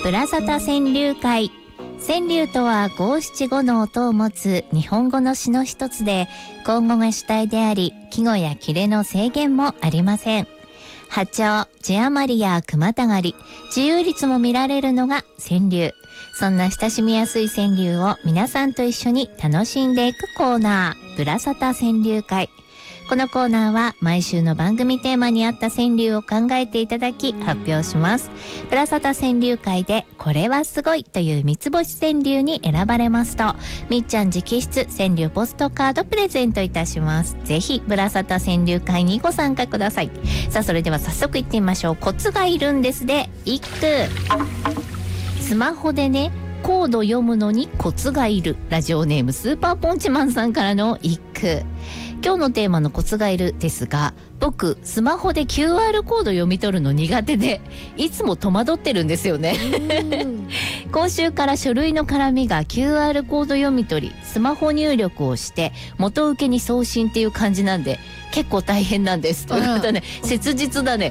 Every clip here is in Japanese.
ブラサタ川柳会。川柳とは五七五の音を持つ日本語の詩の一つで、口語が主体であり、季語や切れの制限もありません。破調、字余りや句たがり、自由律も見られるのが川柳。そんな親しみやすい川柳を皆さんと一緒に楽しんでいくコーナー、ブラサタ川柳会。このコーナーは毎週の番組テーマに合った川柳を考えていただき発表します。ブラサタ川柳会でこれはすごいという三つ星川柳に選ばれますと、みっちゃん直筆川柳ポストカードプレゼントいたします。ぜひブラサタ川柳会にご参加ください。さあ、それでは早速いってみましょう。コツがいるんですで一句。スマホでね、コード読むのにコツがいる。ラジオネームスーパーポンチマンさんからの一句。今日のテーマのコツがいるですが、僕スマホで QR コード読み取るの苦手でいつも戸惑ってるんですよね。今週から書類の絡みが QR コード読み取り、スマホ入力をして元請けに送信っていう感じなんで結構大変なんです。ということね、切実だね。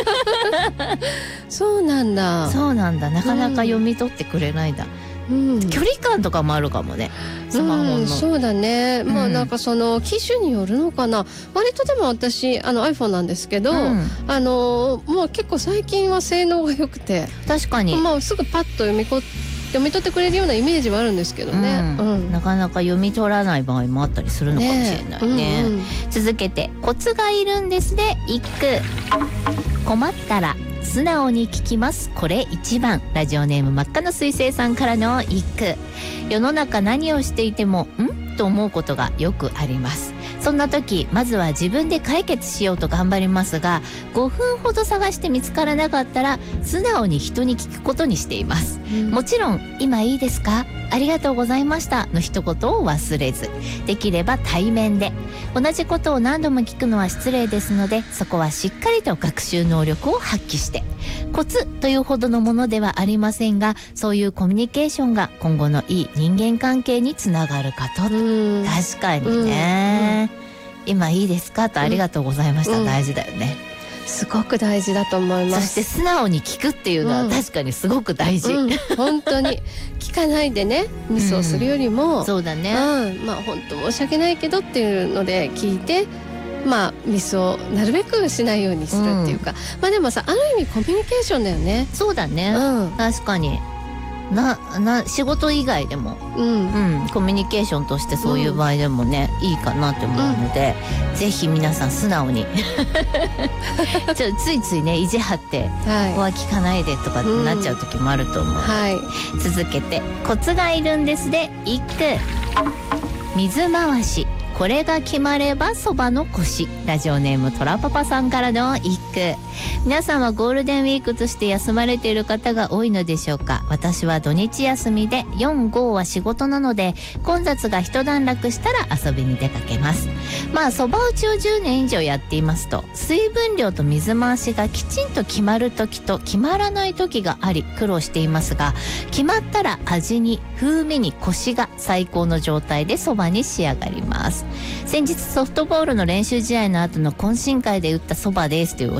そうなんだ。 そうなんだ。なかなか読み取ってくれないんだ。距離感とかもあるかもね、スマホの。 そうだね。まあなんかその機種によるのかな。割とでも私iPhone なんですけど、もう結構最近は性能が良くて、 確かに、 まあすぐパッと読み取ってくれるようなイメージはあるんですけどね。 なかなか読み取らない場合もあったりするのかもしれないね。続けてコツがいるんですで一句。困ったら素直に聞きます。これ一番。ラジオネーム真っ赤な水星さんからの一句。世の中何をしていてもと思うことがよくあります。そんな時、まずは自分で解決しようと頑張りますが、5分ほど探して見つからなかったら素直に人に聞くことにしています。もちろん今いいですか、ありがとうございましたの一言を忘れず、できれば対面で。同じことを何度も聞くのは失礼ですので、そこはしっかりと学習能力を発揮して。コツというほどのものではありませんが、そういうコミュニケーションが今後のいい人間関係につながるかと。確かにね。今いいですかとありがとうございました、大事だよね。 すごく大事だと思います。 そして素直に聞くっていうのは確かにすごく大事。 本当に聞かないでね、ミスをするよりも、 そうだね。 まあ本当申し訳ないけどっていうので聞いて、まあミスをなるべくしないようにするっていうか、まあでもさ、ある意味コミュニケーションだよね。 そうだね。確かに。仕事以外でも、コミュニケーションとしてそういう場合でもね、いいかなって思うので、ぜひ皆さん素直についついね、意地張ってここは聞かないでとかってなっちゃう時もあると思う。続けてコツがいるんですで一句。水回し、これが決まればそばの腰。ラジオネームトラパパさんからの一句。皆さんはゴールデンウィークとして休まれている方が多いのでしょうか。私は土日休みで4、5は仕事なので、混雑が一段落したら遊びに出かけます。まあそば打ちを10年以上やっていますと、水分量と水回しがきちんと決まる時と決まらない時があり苦労していますが、決まったら味に風味にコシが最高の状態でそばに仕上がります。先日ソフトボールの練習試合の後の懇親会で打ったそばですという